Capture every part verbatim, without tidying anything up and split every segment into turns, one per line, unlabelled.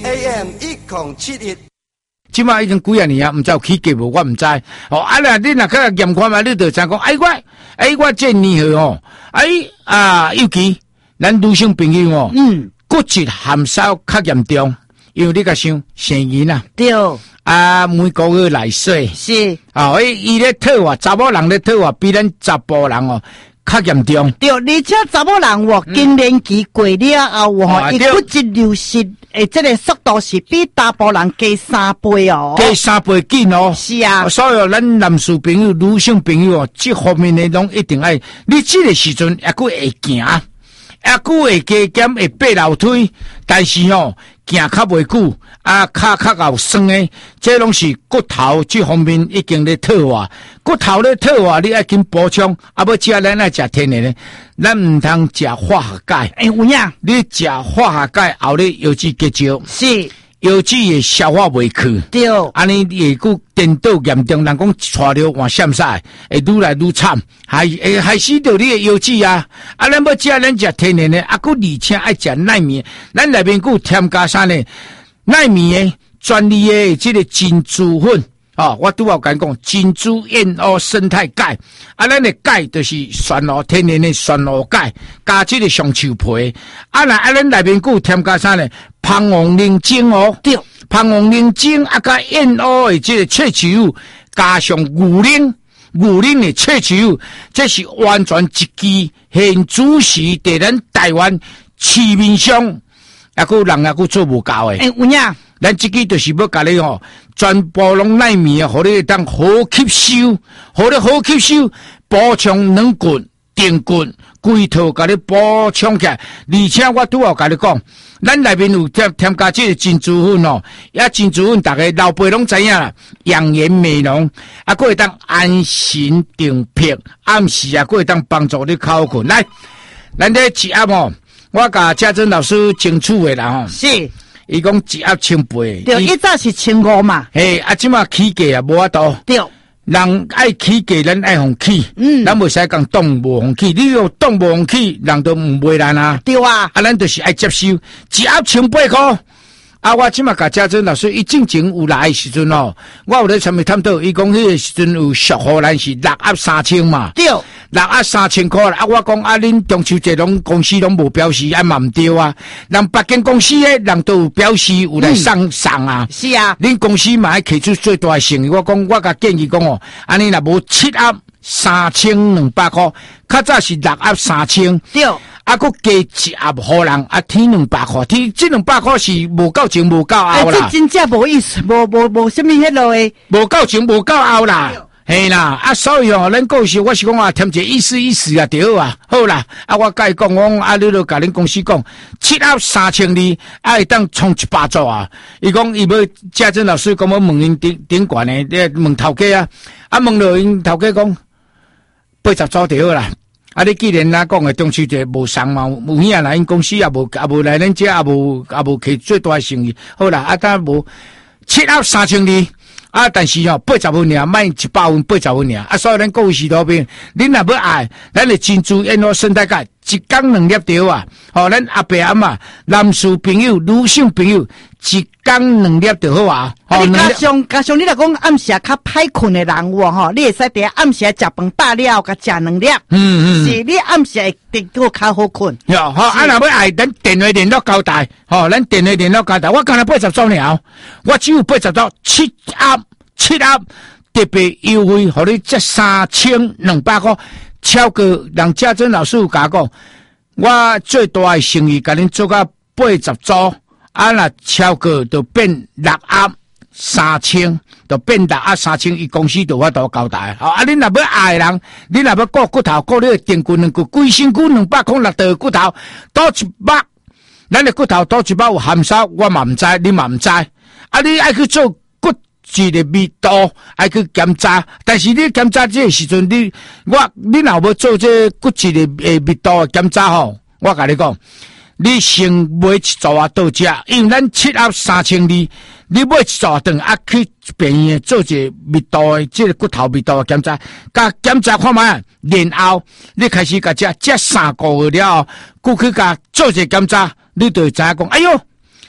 A M 一零七一。
即马已经几啊年啊，毋知有起价无，我毋知。哦，啊啦，你若较验看嘛，你就知讲，哎我，哎我这年号哦，哎啊，尤其咱女性朋友哦，嗯，骨质含少较严重，因为你甲想生囡啊，
对，
啊每个月来水
是，
啊，伊伊咧讨啊，查某人咧讨啊，比咱查甫人哦较严重。
对，而且查某人哦，更年期过了后哦，伊骨质流失。诶，这个速度是比大部人加三倍哦，
加三倍紧哦。
是啊，
所以咱男士朋友、女性朋友哦，这方面的拢一定爱。你这个时阵还佫会行，还佫会加减会爬楼梯，但是哦，行较袂久，啊，脚较后酸的，这拢是骨头这方面已经咧退化。骨头咧退化，你爱紧补充，啊，要食咱爱食天然的。咱唔通食化学钙，
诶，有影，
你食化学钙后咧油脂结少，
是
油脂会消化袂去，
对，
安尼会佫颠倒严重，人讲带着换闪晒，会愈来愈惨，还会害死着你的油脂啊！啊，咱要食咱食天然的，啊，佫而且爱食奈米，咱内面佫添加啥呢？奈米的专利的这个珍珠粉。哦，我拄好讲讲珍珠燕鸥生态钙，啊，咱的钙就是旋螺天然的旋螺钙，加这个上树皮，啊，那啊，咱内面佫添加啥呢？蜂王灵精哦，对，蜂王灵精啊，加燕鸥的这个萃取物，加上牛奶，牛奶的萃取物，这是完全一支现主时在咱台湾市面上，啊，佫人啊佫做无够诶。
诶，有影。
咱这个就是要甲你吼，全部拢奈米啊，互你当好吸收，互你好吸收，补充软骨、硬骨，规套甲你补充起来。而且我拄好甲你讲，咱内面有添添加这个珍珠粉哦，也珍珠粉，大家老辈拢知影啦，养颜美容，啊，佫会当安神定魄，暗时啊，佫会当帮助你口困。来，咱这一盒哦，我甲嘉珍老师清楚的啦吼，
是。
伊讲一盒千八，
对，一早是千五嘛。
嘿，啊，即马起价也无法度。对，人爱起价，咱爱互起。嗯，咱袂使讲当无互起，你要当无互起，人都唔买咱啊。
对啊，
啊，咱就是爱接受，一盒千八块。啊，我即马甲嘉珍老师，伊正经有来的时阵哦，我有咧参与探讨，伊讲迄个时阵有俗货咱是六盒三千嘛。对。六盒三千块啊！我讲啊，恁中秋节拢公司拢无标示，啊嘛唔对啊。人别间公司诶，人都有标示，有来送送啊。嗯、是啊，恁公司嘛爱摕出最大生意。我讲，我甲建议讲哦，安尼若无七盒三千两百块，较早是六盒三千。对。啊，佫加一盒互人啊，添两百块，添这两百块是无够前无够后啦。
这真正无意思，无无无什么迄落诶，
无够前无够后啦。嘿啦，啊，所以哦，咱故事我是讲啊，添一个意思意思啊，对啊，好啦，啊，我甲伊讲，我讲啊，你著甲恁公司讲，七盒三千二，啊，会当冲一百组啊。伊讲伊要嘉珍老师讲要问因顶顶管的，咧问头家啊，啊，问了因头家讲八十组就好啦。啊，你既然咱讲的中秋节无送嘛，有影啦，因公司也无也无来咱这也无也无摕最大的生意，好啦，啊，但无七盒三千二。啊，但是哦，八十分尔，卖一百分，八十分尔。啊，所以咱各位士多边，恁若要爱，咱的珍珠燕鸥生态钙，一缸两粒着啊。吼，咱阿伯阿嬷、男士朋友、女性朋友，一缸两粒就好啊。
哦，加上加上，你若讲暗时较歹困的人有吼，你会使伫暗时食饭饱了，甲食两粒。嗯嗯。是你暗时会得个较好困。
哟，好，啊，若要爱，咱电话联络交代，吼，咱电话联络交代。我刚才八十组了，我只有八十组，七盒。七盒特别优惠，互你这三千两百块，超过人嘉珍老师有甲讲，我最大的生意甲恁做到八十组，啊若超过就变六盒三千，就变六盒三千，伊公司就法度交代。好，啊，恁若要爱的人，恁若要顾骨头，顾你电棍两骨，规身躯两百块六道骨头，多一百，咱的骨头多一百有含少，我嘛唔知，你嘛唔知，啊，你爱去做。一个味道爱去检查，但是你检查这个时阵，你我你若要做这骨质的诶味道的检查吼，我甲你讲，你先买一组啊倒食，因为咱七盒三千二，你买一组等啊去便宜做一个味道的这个骨头味道的检查，甲检查看卖，然后你开始甲食，食三个月了后，过去甲做一个检查，你就会知影讲，哎哟。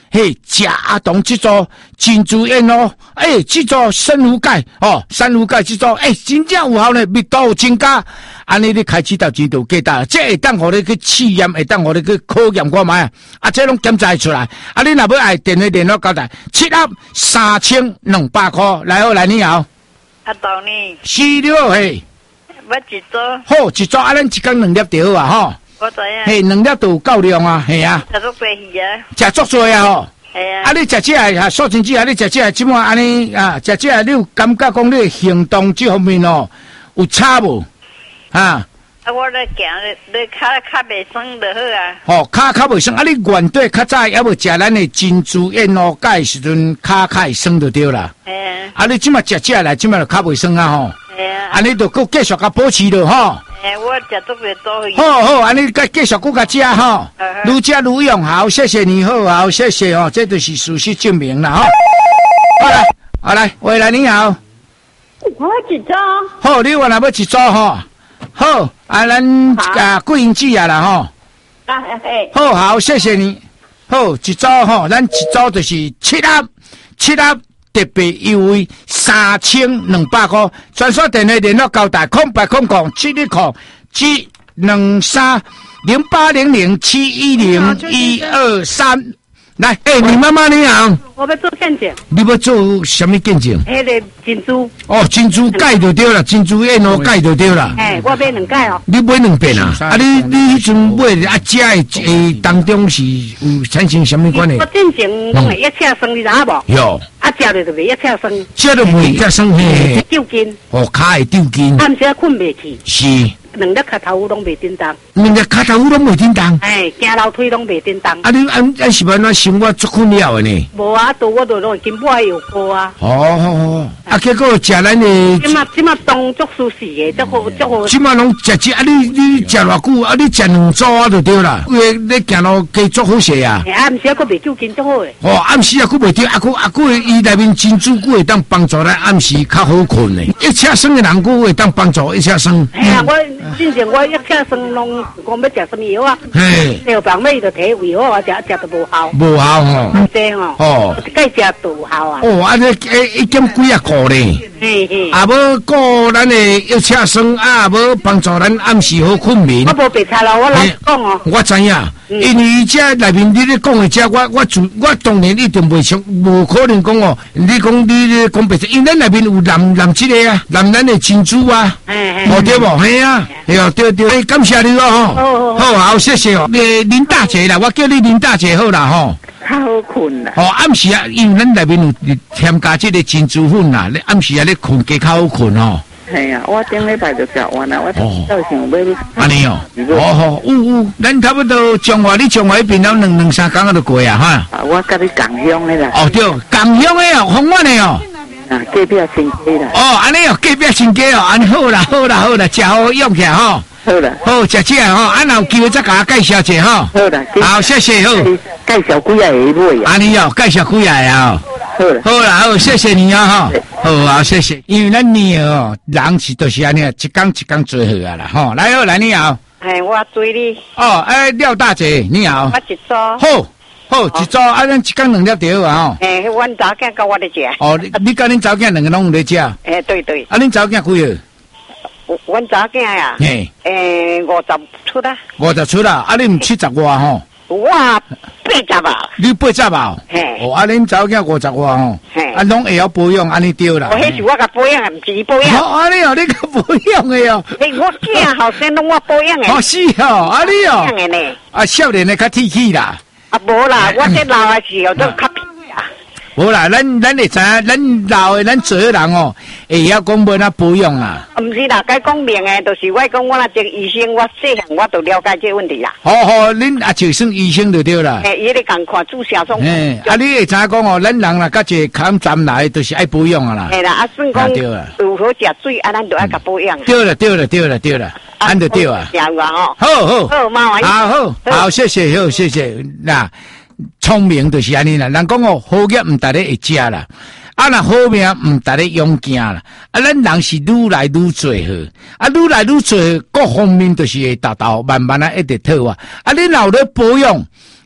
嘿，食阿童这组珍珠燕哦，诶，这组生乳钙哦，生乳钙这组诶，真正有效呢，密度有增加。安尼你开始到指导价大，这会当互你去试验，会当互你去考验看卖啊！啊，这拢检查出来。啊，你若要爱电话联络交代，七盒三千两百块，来好来你好。
阿豆呢？
四六嘿，
要一组。
好，一组啊，咱一工两粒就好啊吼。
我知影。
嘿，两粒都有够量啊，系啊。
食足济鱼啊。
食足多啊吼。
系啊。
啊，你食这个啊，说真子啊，你食这个即满安尼啊，食这个你有感觉讲你行动这方面哦有差无？啊。
啊，我咧行咧，咧脚较袂酸就好啊。
哦，脚较袂酸，啊，你原底较早还无食咱的珍珠燕哦，介时阵脚较会酸就对啦。
系啊。
啊，你即马食这来，即马就较袂酸啊吼。
系啊。
安尼就搁继续甲保持着吼。
诶，我食足侪多鱼。
好好，安尼甲继续搁甲食吼，愈食愈用。好，谢谢你，好好，谢谢哦，这就是事实证明啦吼。好来，好来，未来你好。
我一组。
好，你原来要一组吼。好，啊，咱啊桂英姐啊啦吼。
啊嘿。
好好，谢谢你。好，一组吼，咱一组就是七盒，七盒特别优惠三千两百块。专线电话联络交代：空八空空七一空七两三零八零零七一零一二三。来，哎，你妈妈你好。
我要做见证。
你要做什么见证？
迄个珍珠。
哦，珍珠钙就对了，珍珠燕哦钙就对了。
哎，我买两盖哦。
你买两遍啊？啊，你你迄阵买啊食的诶当中是有产生什么关系？
我进前拢会一车生，你知影无？
有。
啊，食着就袂一车生。
食着袂一车生嘿。
丢筋。
哦，骹会丢筋。
暗时困袂去。
是。
两粒脚头拢袂叮当。
两粒脚头拢袂叮当。
哎，行楼梯拢袂叮当。
啊，你按按是安怎生活足困扰的呢？
无啊，都我都拢根本有过啊。
哦哦，啊，结果食咱的。
即马即马当足舒适的，足好足好。
即马拢食只啊，你你食偌久啊？你食两组啊就对啦。因为你行路加足好势啊。
哎，暗时啊，佫袂丢筋足好诶。
哦，暗时啊，佫袂丢，啊佫啊佫伊内面珍珠佫会当帮助咱暗时较好困的。一车生的人佫会当帮助一车生。
哎呀，我之前我一车生拢讲要食什么药啊？
嘿，
药房尾就摕胃好啊，食食都无效。
无效吼。
唔济吼。哦。该食都有效啊。
哦，啊，这诶已经几啊个咧。
嘿嘿。
啊，要顾咱的一车生啊，要帮助咱暗时好困眠。
我无白差咯，我老讲哦。
我知影，因为这内面你咧讲的这，我我自我当然一定袂想，无可能讲哦。你讲你咧讲白差，因为咱内面有蓝蓝这个啊，蓝咱的珍珠啊。
哎
哦对无？嘿啊，哎哟对对，感谢你哦吼。好好谢谢哦。诶，林大姐啦，我叫你林大姐好啦吼。
较好困啦。
哦，暗时啊，因为咱内面有添加这个珍珠粉啦，你暗时啊，你困加较好困哦。
系啊，我顶礼拜就食完啦，我到想要你。
安尼哦，哦吼，有有，咱差不多中华，你中华迄边了两两三工啊，就过啊哈。
啊，我甲你共乡的啦。
哦对，共乡的哦，丰原的哦。
啊，隔壁新街啦。
哦，安尼哦，隔壁新街哦，安尼好啦，好啦，好啦，食好用起来吼。
好啦，
好，食这个吼，啊，若有机会再甲我介绍者吼。
好啦，
好，谢谢好。
介绍几下会买啊？
安尼哦，介绍几下啊？
好啦，
好啦，好，谢谢你啊哈。好啊，谢谢。因为咱年哦，人是都是安尼，一工一工做好啊啦吼。来好，来你好。
哎，我追你。
哦，哎，廖大姐你好。
我一组。
好。好，一组啊，咱一工两粒对啊吼。
诶，阮查囝甲我咧食。
哦，你你甲恁查囝两个拢有咧食？
诶，对对。
啊，恁查囝几岁？
阮查囝呀。
嘿。
诶，五十出啦。
五十出啦，啊，你毋七十外吼？
我八十啊。
你八十啊？
嘿。
哦，啊，恁查囝五十外吼？嘿。啊，拢会晓保养，安尼对啦。
我迄是我甲保养，毋是伊保养。
哦，安尼哦，你甲保养的哦。
诶，我囝后生拢我保养的。
哦，是哦，安尼哦。
保养的呢。
啊，少年的较铁气啦。
啊，无啦，我这老的时候都较皮啊。
无啦，咱咱会知影，咱老的咱做人哦，会晓讲要哪保养啊。
毋是啦，该讲明的，就是我讲我那这个医生，我细汉我都了解这问题啦。
好好，恁啊就算医生就对啦。
诶，伊咧共看注射种。
诶，啊，你会知影讲哦，咱人啦，甲一个抗战来，都是爱保养啊啦。
系啦，啊，算讲如何食水，啊，咱就爱甲保养。
对了，对了，对了，对了，安就对啊。
有啊，吼。
好好
好，麻烦。
好好好，谢谢，好谢谢。嗱，聪明就是安尼啦。人讲哦，好业唔逐日会食啦。啊，那好命唔逐日用惊啦，啊，咱人是愈来愈做好，啊，愈来愈做好，各方面都是会达到慢慢啊一直好啊。啊，你若有咧保养，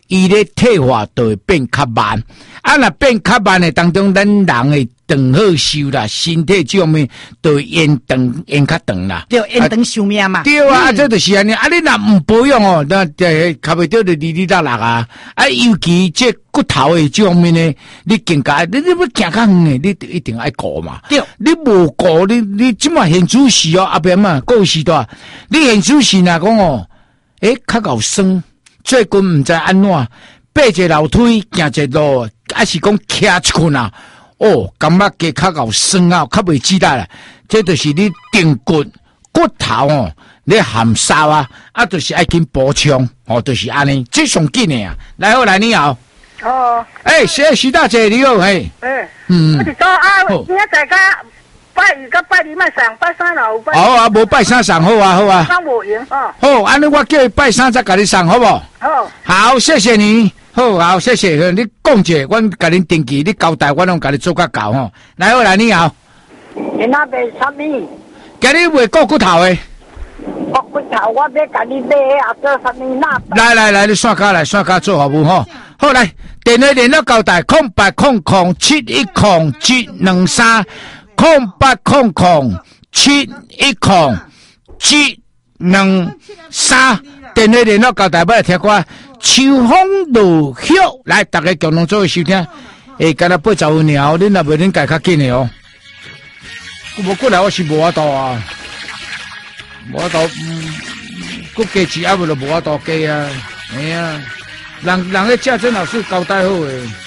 伊咧退化就会变较慢。啊，若变较慢的当中，咱人会长好寿啦，身体这方面就会延长延较长啦。
对，延长寿命嘛。
对啊，啊，这就是安尼。啊，你若唔保养哦，那这卡袂到就哩哩啦啦啊。啊，尤其这骨头的这方面呢，你更加你你要行较远的，你一定爱顾嘛。
对，
你无顾，你你即马现主时哦，阿边嘛，过时段，你现主时若讲哦，诶，较够酸，最近唔知安怎，爬一个楼梯，行一个路，还是讲徛一困啊？哦，感觉加较够酸啊，较袂记得啦。这就是你胫骨骨头哦，你含沙啊，啊，就是爱紧补充哦，就是安尼，这上紧的啊。来好，来你好。
哦，
诶，谢徐大姐你好，嘿。
诶，
嗯。
我是说啊，今仔大家拜二甲拜二莫上，拜三老有拜。
好啊，无拜三上好啊，好啊。
三无闲哦。
好，安尼我叫伊拜三再甲你上，好不？
好。
好，谢谢你。好好，谢谢你讲者，阮甲恁登记，你交代，我拢甲你做甲到吼。来好，来你好。
今仔卖啥物？
今日卖骨骨头的。
骨骨头，我要甲你买啊，做啥物那？
来来来，你线卡来，线卡做服务吼。好来，电话联络交代：空八空空七一空七两三，空八空空七一空七两三。电话联络交代，要来听歌。秋风落叶，来，大家共同做收听。诶，今日八十分鸟，恁若袂恁改较紧的哦。无过来，我是无法度啊，无法度，嗯，佮加钱还袂就无法度加啊，哎呀，人人咧食真老师交代好诶。